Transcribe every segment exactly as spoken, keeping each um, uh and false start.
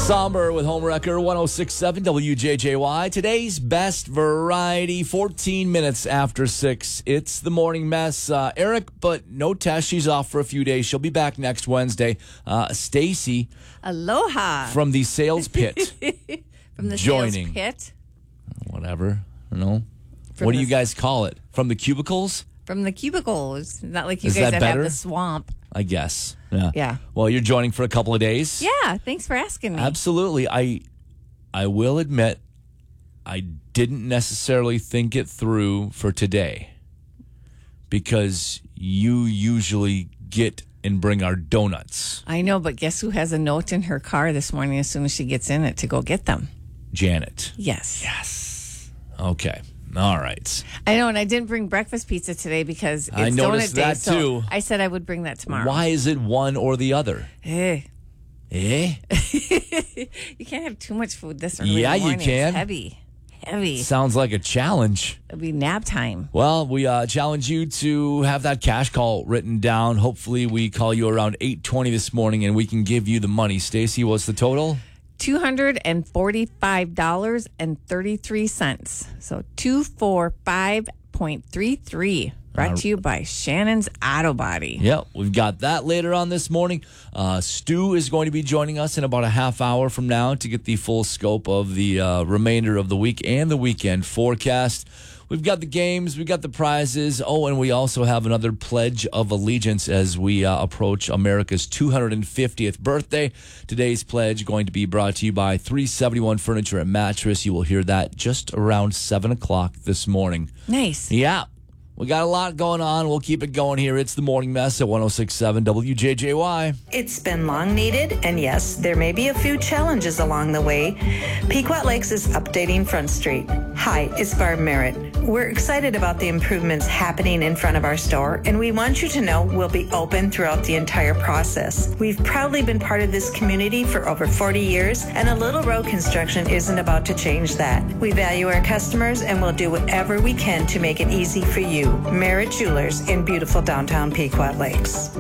Somber with Homewrecker, one oh six point seven W J J Y. Today's best variety, fourteen minutes after six. It's the morning mess. Uh, Eric, but no Tess. She's off for a few days. She'll be back next Wednesday. Uh, Stacy. Aloha. From the sales pit. From the joining. sales pit. Whatever. I don't know. From What do the- you guys call it? From the cubicles? From the cubicles. Not like you Is guys that that, better? have the swamp. I guess. Yeah. Yeah. Well, you're joining for a couple of days. Yeah, thanks for asking me. Absolutely. I I will admit I didn't necessarily think it through for today because you usually get and bring our donuts. I know, but guess who has a note in her car this morning as soon as she gets in it to go get them? Janet. Yes. Yes. Okay. All right. I know, and I didn't bring breakfast pizza today because it's I noticed donut day, that, so too. I said I would bring that tomorrow. Why is it one or the other? Eh. Eh? You can't have too much food this early Yeah, in the you morning. can. It's heavy. Heavy. Sounds like a challenge. It'll be nap time. Well, we uh, challenge you to have that cash call written down. Hopefully, we call you around eight twenty this morning and we can give you the money. Stacy, what's the total? two hundred forty-five dollars and thirty-three cents. So two forty-five point three three. Brought to you by Shannon's Auto Body. Yep, we've got that later on this morning. Uh, Stu is going to be joining us in about a half hour from now to get the full scope of the uh, remainder of the week and the weekend forecast. We've got the games, we've got the prizes. Oh, and we also have another Pledge of Allegiance as we uh, approach America's two hundred fiftieth birthday. Today's pledge going to be brought to you by three seventy-one Furniture and Mattress. You will hear that just around seven o'clock this morning. Nice. Yeah. We got a lot going on. We'll keep it going here. It's the Morning Mess at one oh six point seven W J J Y. It's been long needed, and yes, there may be a few challenges along the way. Pequot Lakes is updating Front Street. Hi, it's Barb Merritt. We're excited about the improvements happening in front of our store, and we want you to know we'll be open throughout the entire process. We've proudly been part of this community for over forty years, and a little road construction isn't about to change that. We value our customers, and we'll do whatever we can to make it easy for you. Merritt Jewelers in beautiful downtown Pequot Lakes.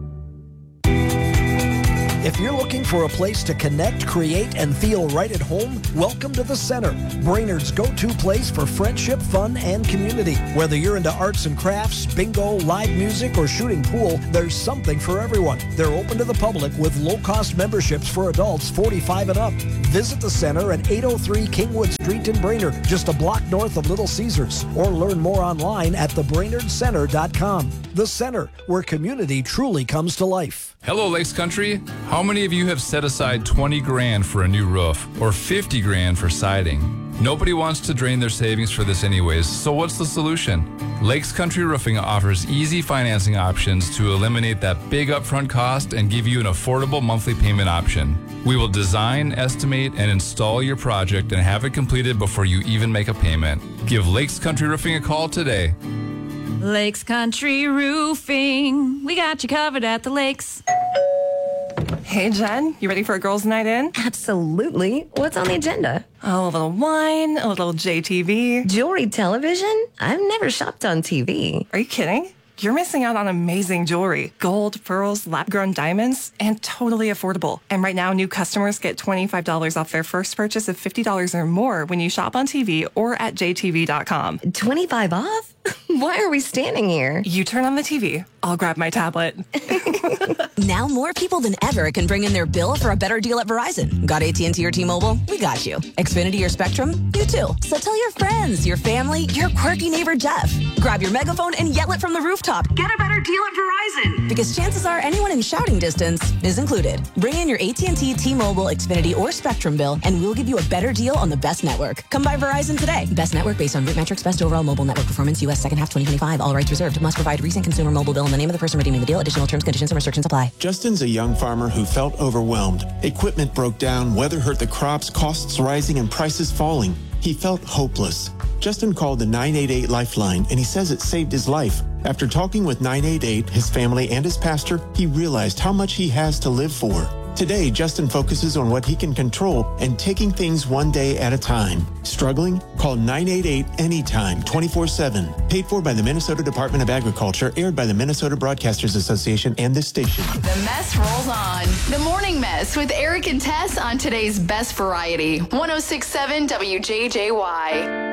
If you're looking for a place to connect, create, and feel right at home, welcome to The Center, Brainerd's go-to place for friendship, fun, and community. Whether you're into arts and crafts, bingo, live music, or shooting pool, there's something for everyone. They're open to the public with low-cost memberships for adults forty-five and up. Visit The Center at eight oh three Kingwood Street in Brainerd, just a block north of Little Caesars, or learn more online at the brainerd center dot com. The Center, where community truly comes to life. Hello, Lakes Country. How many of you have set aside twenty grand for a new roof or fifty grand for siding? Nobody wants to drain their savings for this anyways, so what's the solution? Lakes Country Roofing offers easy financing options to eliminate that big upfront cost and give you an affordable monthly payment option. We will design, estimate, and install your project and have it completed before you even make a payment. Give Lakes Country Roofing a call today. Lakes Country Roofing. We got you covered at the lakes. Hey, Jen, you ready for a girls' night in? Absolutely. What's on the agenda? Oh, a little wine, a little J T V. Jewelry television? I've never shopped on T V. Are you kidding? You're missing out on amazing jewelry. Gold, pearls, lab-grown diamonds, and totally affordable. And right now, new customers get twenty-five dollars off their first purchase of fifty dollars or more when you shop on T V or at J T V dot com. twenty-five off? Why are we standing here? You turn on the T V. I'll grab my tablet. Now more people than ever can bring in their bill for a better deal at Verizon. Got A T and T or T-Mobile? We got you. Xfinity or Spectrum? You too. So tell your friends, your family, your quirky neighbor Jeff. Grab your megaphone and yell it from the rooftop. Get a better deal at Verizon. Because chances are anyone in shouting distance is included. Bring in your A T and T, T-Mobile, Xfinity, or Spectrum bill, and we'll give you a better deal on the best network. Come by Verizon today. Best network based on root metrics, best overall mobile network performance, U S second half twenty twenty-five. All rights reserved. Must provide recent consumer mobile bill in the name of the person redeeming the deal. Additional terms, conditions, and restrictions apply. Justin's a young farmer who felt overwhelmed. Equipment broke down, weather hurt the crops, costs rising, and prices falling. He felt hopeless. Justin called the nine eight eight Lifeline, and he says it saved his life. After talking with nine eight eight, his family, and his pastor, he realized how much he has to live for. Today, Justin focuses on what he can control and taking things one day at a time. Struggling? Call nine eight eight anytime, twenty-four seven. Paid for by the Minnesota Department of Agriculture, aired by the Minnesota Broadcasters Association and this station. The mess rolls on. The Morning Mess with Eric and Tess on today's Best Variety. one oh six point seven W J J Y.